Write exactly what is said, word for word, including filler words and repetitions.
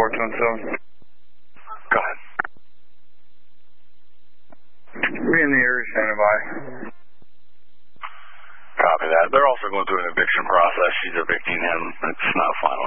four two one seven. Go ahead. We in the area, standing by. Copy that. They're also going through an eviction process. She's evicting him. It's not final